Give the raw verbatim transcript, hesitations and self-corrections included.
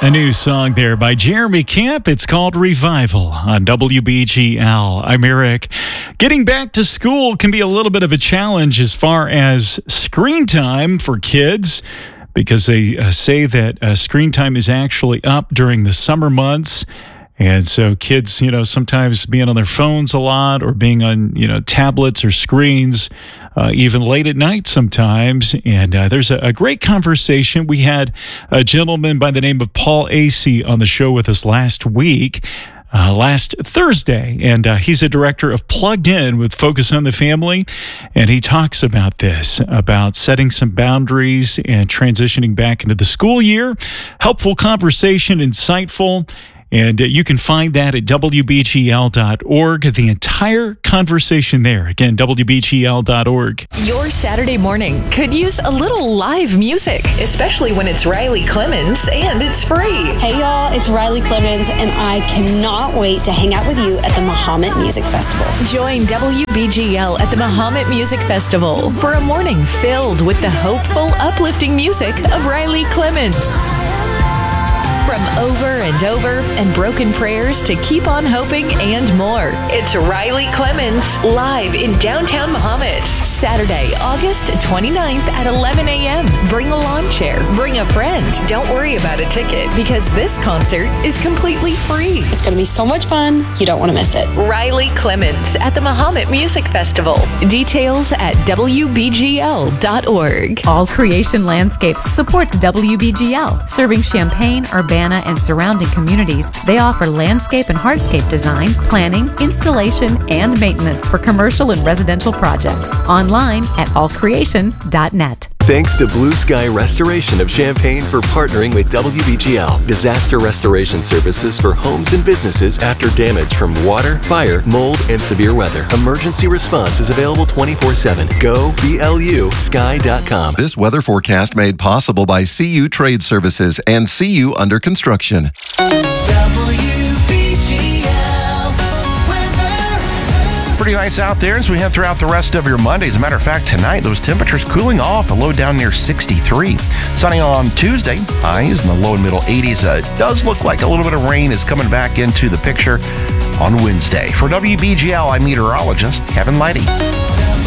A new song there by Jeremy Camp. It's called Revival on W B G L. I'm Eric. Getting back to school can be a little bit of a challenge as far as screen time for kids, because they uh, say that uh, screen time is actually up during the summer months. And so kids, you know, sometimes being on their phones a lot or being on, you know, tablets or screens, uh, even late at night sometimes. And uh, there's a, a great conversation. We had a gentleman by the name of Paul Acey on the show with us last week, uh, last Thursday. And uh, he's a director of Plugged In with Focus on the Family. And he talks about this, about setting some boundaries and transitioning back into the school year. Helpful conversation, insightful. And uh, you can find that at W B G L dot org, the entire conversation there. Again, W B G L dot org. Your Saturday morning could use a little live music, especially when it's Riley Clemens and it's free. Hey y'all, it's Riley Clemens, and I cannot wait to hang out with you at the Mahomet Music Festival. Join W B G L at the Mahomet Music Festival for a morning filled with the hopeful, uplifting music of Riley Clemens. From Over and Over and Broken Prayers to Keep on Hoping and more. It's Riley Clemens live in downtown Mahomet. Saturday, August twenty-ninth at eleven a.m. Bring a lawn chair. Bring a friend. Don't worry about a ticket because this concert is completely free. It's going to be so much fun. You don't want to miss it. Riley Clemens at the Mahomet Music Festival. Details at W B G L dot org. All Creation Landscapes supports W B G L, serving Champaign, Urbana, and surrounding communities. They offer landscape and hardscape design, planning, installation, and maintenance for commercial and residential projects. Online at all creation dot net. Thanks to Blue Sky Restoration of Champaign for partnering with W B G L. Disaster restoration services for homes and businesses after damage from water, fire, mold, and severe weather. Emergency response is available twenty-four seven. Go B L U sky dot com. This weather forecast made possible by C U Trade Services and C U Under Construction. Pretty nice out there as we head throughout the rest of your Monday. As a matter of fact, tonight those temperatures cooling off, a low down near sixty-three. Sunny on Tuesday, highs in the low and middle eighties. Uh, it does look like a little bit of rain is coming back into the picture on Wednesday. For W B G L, I'm meteorologist Kevin Lighty.